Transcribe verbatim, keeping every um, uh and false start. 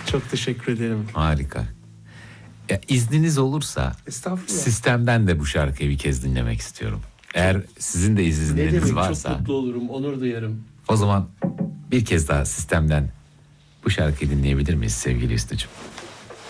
Çok teşekkür ederim. Harika. Ya, izniniz olursa Estağfurullah. Sistem'den de bu şarkıyı bir kez dinlemek istiyorum. Eğer sizin de Ne izniniz demek, varsa. çok mutlu olurum, onur duyarım. O zaman bir kez daha Sistem'den bu şarkıyı dinleyebilir miyiz sevgili Hüsnü'cüğüm?